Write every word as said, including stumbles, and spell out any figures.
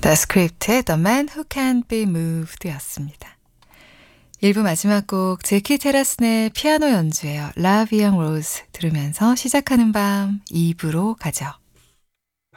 The Script의 The Man Who Can't Be Moved 였습니다. 일 부 마지막 곡 제키 테라슨의 피아노 연주예요. La Vie en Rose 들으면서 시작하는 밤 이 부로 가죠.